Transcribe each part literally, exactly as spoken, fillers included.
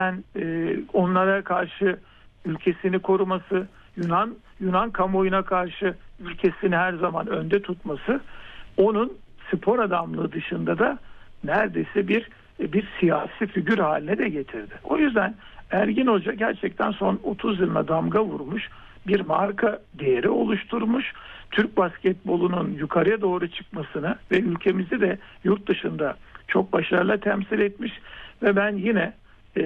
e, onlara karşı ülkesini koruması, Yunan Yunan kamuoyuna karşı ülkesini her zaman önde tutması, onun spor adamlığı dışında da neredeyse bir bir siyasi figür haline de getirdi. O yüzden Ergin Hoca gerçekten son otuz yılına damga vurmuş, bir marka değeri oluşturmuş. Türk basketbolunun yukarıya doğru çıkmasını ve ülkemizi de yurt dışında çok başarılı temsil etmiş ve ben yine e,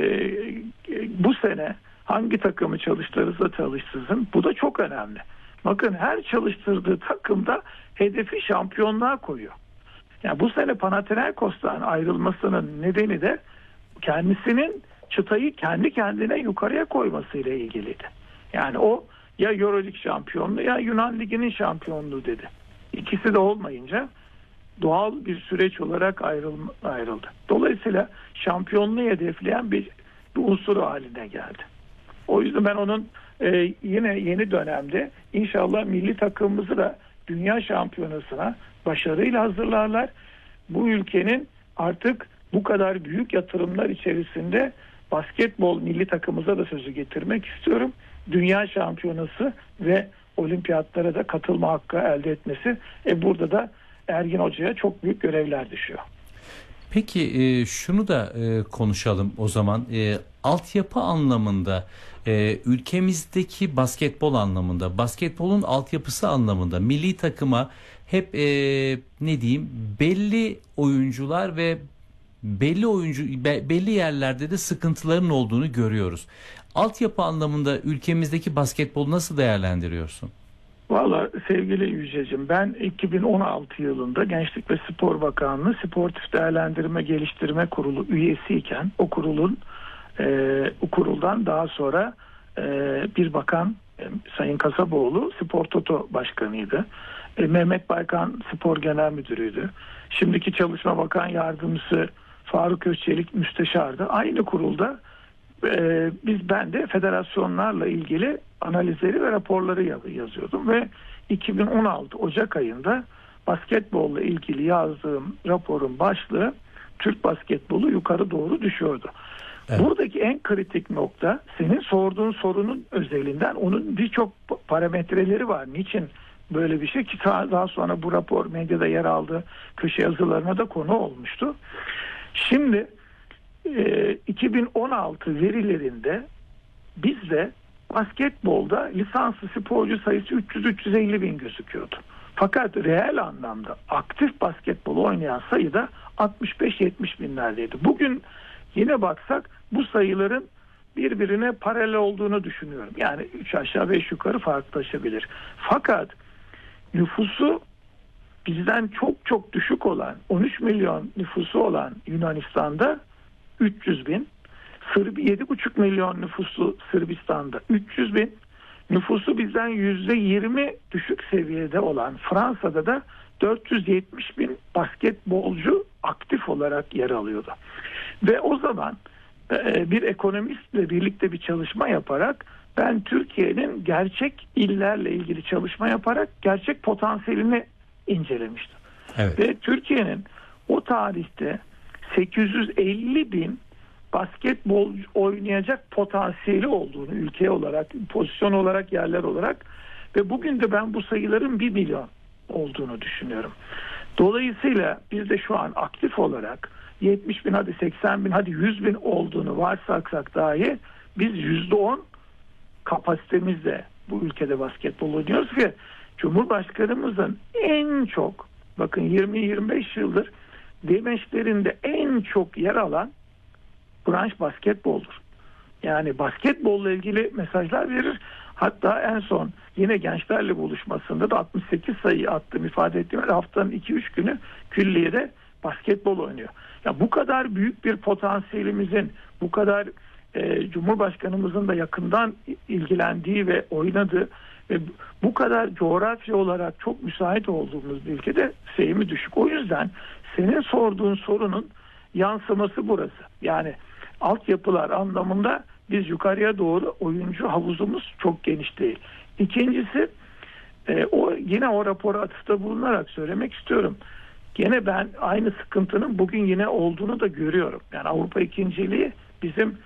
bu sene hangi takımı çalıştırırsa çalıştırsın, bu da çok önemli. Bakın, her çalıştırdığı takımda hedefi şampiyonluğa koyuyor. Yani bu sene Panathinaikos'tan ayrılmasının nedeni de kendisinin çıtayı kendi kendine yukarıya koymasıyla ilgiliydi. Yani o ya Euroleague şampiyonluğu ya Yunan Ligi'nin şampiyonluğu dedi. İkisi de olmayınca doğal bir süreç olarak ayrılma, ayrıldı. Dolayısıyla şampiyonluğu hedefleyen bir, bir unsur haline geldi. O yüzden ben onun e, yine yeni dönemde inşallah milli takımımızı da dünya şampiyonasına başarıyla hazırlarlar. Bu ülkenin artık bu kadar büyük yatırımlar içerisinde basketbol milli takımımıza da sözü getirmek istiyorum. Dünya şampiyonası ve olimpiyatlara da katılma hakkı elde etmesi. E burada da Ergin Hoca'ya çok büyük görevler düşüyor. Peki e, şunu da e, konuşalım o zaman. E, altyapı anlamında, e, ülkemizdeki basketbol anlamında, basketbolun altyapısı anlamında milli takıma hep e, ne diyeyim belli oyuncular ve belli oyuncu be, belli yerlerde de sıkıntıların olduğunu görüyoruz. Altyapı anlamında ülkemizdeki basketbolu nasıl değerlendiriyorsun? Valla sevgili Yüceciğim, ben iki bin on altı yılında Gençlik ve Spor Bakanlığı Sportif Değerlendirme Geliştirme Kurulu üyesiyken o kurulun e, o kuruldan daha sonra e, bir bakan e, Sayın Kasaboğlu Spor Toto Başkanıydı. E, Mehmet Baykan Spor Genel Müdürüydü. Şimdiki Çalışma Bakan Yardımcısı Faruk Özçelik müsteşardı. Aynı kurulda e, biz ben de federasyonlarla ilgili analizleri ve raporları yazıyordum ve iki bin on altı Ocak ayında basketbolla ilgili yazdığım raporun başlığı Türk basketbolu yukarı doğru düşüyordu. Evet. Buradaki en kritik nokta senin sorduğun sorunun özelinden onun birçok parametreleri var. Niçin böyle bir şey ki daha sonra bu rapor medyada yer aldı, köşe yazılarına da konu olmuştu. Şimdi e, iki bin on altı verilerinde bizde basketbolda lisanslı sporcu sayısı üç yüz üç yüz elli bin gözüküyordu. Fakat reel anlamda aktif basketbol oynayan sayı da altmış beş yetmiş binlerdeydi. Bugün yine baksak bu sayıların birbirine paralel olduğunu düşünüyorum. Yani üç aşağı beş yukarı farklılaşabilir. Fakat nüfusu bizden çok çok düşük olan on üç milyon nüfusu olan Yunanistan'da üç yüz bin, yedi buçuk milyon nüfuslu Sırbistan'da üç yüz bin, nüfusu bizden yüzde yirmi düşük seviyede olan Fransa'da da dört yüz yetmiş bin basketbolcu aktif olarak yer alıyordu. Ve o zaman bir ekonomistle birlikte bir çalışma yaparak ben Türkiye'nin gerçek illerle ilgili çalışma yaparak gerçek potansiyelini incelemiştim. Evet. Ve Türkiye'nin o tarihte sekiz yüz elli bin basketbol oynayacak potansiyeli olduğunu ülke olarak, pozisyon olarak, yerler olarak ve bugün de ben bu sayıların bir milyon olduğunu düşünüyorum. Dolayısıyla biz de şu an aktif olarak yetmiş bin, hadi seksen bin, hadi yüz bin olduğunu varsaysak dahi biz yüzde on kapasitemizle bu ülkede basketbol oynuyoruz ve Cumhurbaşkanımızın en çok, bakın yirmi yirmi beş yıldır demeçlerinde en çok yer alan branş basketboldur. Yani basketbolla ilgili mesajlar verir. Hatta en son yine gençlerle buluşmasında da altmış sekiz sayı attığım ifade ettiğim haftanın iki üç günü külliyede basketbol oynuyor. Ya bu kadar büyük bir potansiyelimizin, bu kadar e, Cumhurbaşkanımızın da yakından ilgilendiği ve oynadığı ve bu kadar coğrafya olarak çok müsait olduğumuz bir ülkede sayımı düşük. O yüzden senin sorduğun sorunun yansıması burası. Yani altyapılar anlamında biz yukarıya doğru oyuncu havuzumuz çok geniş değil. İkincisi e, o yine o rapora atıfta bulunarak söylemek istiyorum. Gene ben aynı sıkıntının bugün yine olduğunu da görüyorum. Yani Avrupa ikinciliği Bizim